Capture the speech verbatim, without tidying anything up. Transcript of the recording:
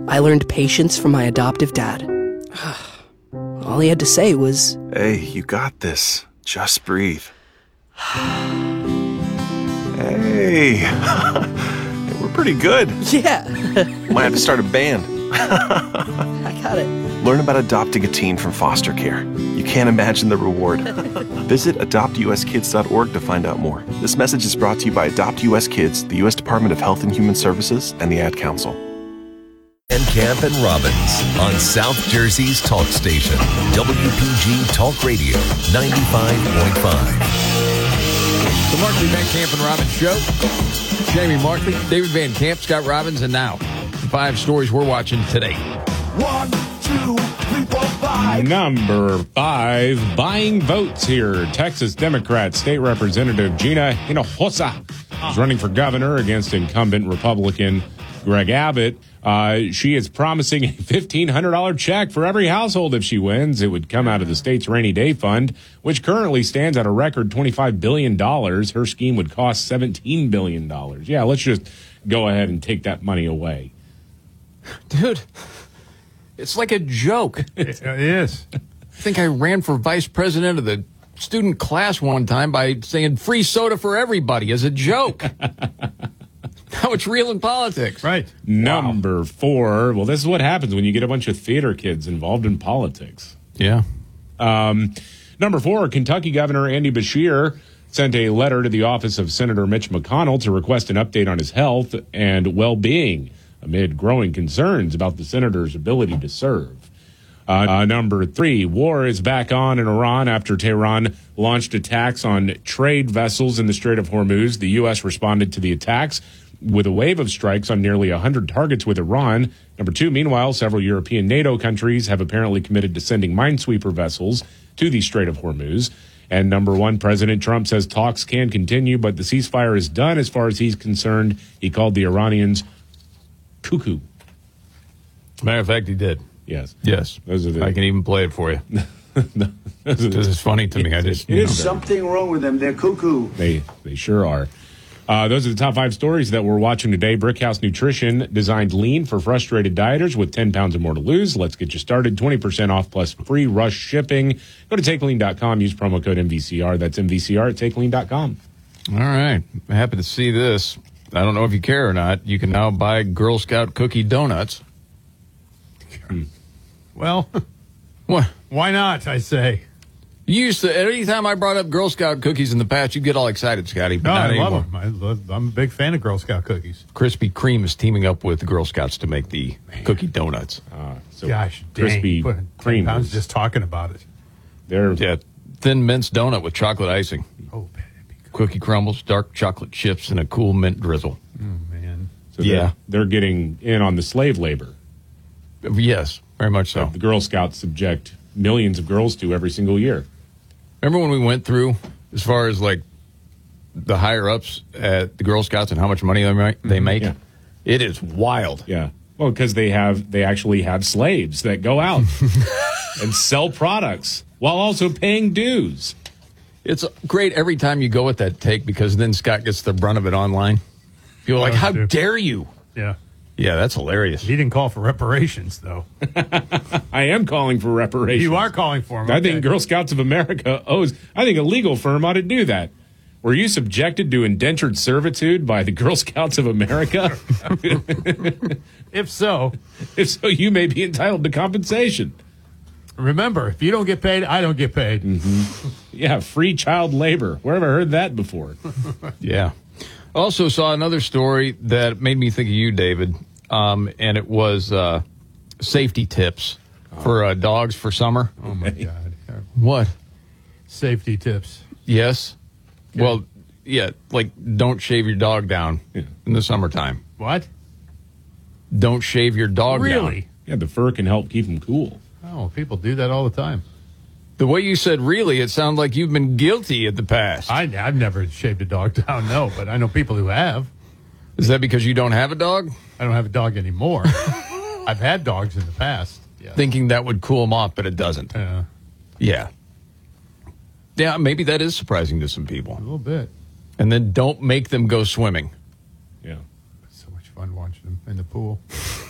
I learned patience from my adoptive dad. All he had to say was, "Hey, you got this. Just breathe." Hey, we're pretty good. yeah, Might have to start a band. I got it. Learn about adopting a teen from foster care. You can't imagine the reward. Visit adopt u s kids dot org to find out more. This message is brought to you by Adopt U S Kids, the U S Department of Health and Human Services, and the Ad Council. And Camp and Robbins on South Jersey's talk station, W P G Talk Radio ninety-five point five. The Markley Van Camp and Robbins Show. Jamie Markley, David Van Camp, Scott Robbins, and now the five stories we're watching today. One, two, three, four, five. Number five, buying votes here. Texas Democrat State Representative Gina Hinojosa is running for governor against incumbent Republican Greg Abbott. Uh, she is promising a fifteen hundred dollars check for every household if she wins. It would come out of the state's rainy day fund, which currently stands at a record twenty-five billion dollars. Her scheme would cost seventeen billion dollars. Yeah, let's just go ahead and take that money away. Dude, it's like a joke. It is. I think I ran for vice president of the student class one time by saying free soda for everybody as a joke. Now it's real in politics. Right. Number wow. four. Well, this is what happens when you get a bunch of theater kids involved in politics. Yeah. Um, number four, Kentucky Governor Andy Beshear sent a letter to the office of Senator Mitch McConnell to request an update on his health and well-being amid growing concerns about the senator's ability to serve. Uh, uh, number three, war is back on in Iran after Tehran launched attacks on trade vessels in the Strait of Hormuz. The U S responded to the attacks with a wave of strikes on nearly one hundred targets with Iran. Number two, meanwhile, several European NATO countries have apparently committed to sending minesweeper vessels to the Strait of Hormuz. And number one, President Trump says talks can continue, but the ceasefire is done as far as he's concerned. He called the Iranians cuckoo. Matter of fact, he did. Yes. Yes. Those are the, I can even play it for you. Because it's funny to me. I just There's something wrong with them. They're cuckoo. They, they sure are. Uh, those are the top five stories that we're watching today. Brickhouse Nutrition designed lean for frustrated dieters with ten pounds or more to lose. Let's get you started. twenty percent off plus free rush shipping. Go to take lean dot com. Use promo code M V C R. That's M V C R at take lean dot com. All right. Happy to see this. I don't know if you care or not. You can now buy Girl Scout cookie donuts. Hmm. Well, What? why not, I say. You used to, anytime I brought up Girl Scout cookies in the past, you'd get all excited, Scotty. But No, not I anymore. love them. I love, I'm a big fan of Girl Scout cookies. Krispy Kreme is teaming up with the Girl Scouts to make the cookie donuts. Uh, so Gosh, Krispy dang. Kreme I was is- just talking about it. They're Yeah, thin mince donut with chocolate icing, Oh, that'd be good. cookie crumbles, dark chocolate chips, and a cool mint drizzle. Oh, man. so Yeah. they're, they're getting in on the slave labor Yes, very much so. that the Girl Scouts subject millions of girls to every single year. Remember when we went through, as far as like the higher ups at the Girl Scouts and how much money they make? They make? Yeah. It is wild. Yeah. Well, because they have they actually have slaves that go out and sell products while also paying dues. It's great every time you go with that take because then Scott gets the brunt of it online. People are like, Oh, how dude. dare you? Yeah. Yeah, that's hilarious. He didn't call for reparations, though. I am calling for reparations. You are calling for them. I think Girl Scouts of America owes. I think a legal firm ought to do that. Were you subjected to indentured servitude by the Girl Scouts of America? If so, If so, you may be entitled to compensation. remember, if you don't get paid, I don't get paid. Mm-hmm. Yeah, free child labor. Where have I heard that before? Yeah. Also saw another story that made me think of you, David, um, and it was uh, safety tips for uh, dogs for summer. Oh, my God. What? Safety tips. Yes. Well, yeah, like don't shave your dog down Yeah. in the summertime. What? Don't shave your dog down. Really? Yeah, the fur can help keep them cool. Oh, people do that all the time. The way you said really, it sounded like you've been guilty in the past. I, I've never shaved a dog down, no, but I know people who have. Is that because you don't have a dog? I don't have a dog anymore. I've had dogs in the past. Yeah. Thinking that would cool them off, but it doesn't. Yeah, Yeah. Yeah, maybe that is surprising to some people. a little bit. And then don't make them go swimming. Yeah. It's so much fun watching them in the pool.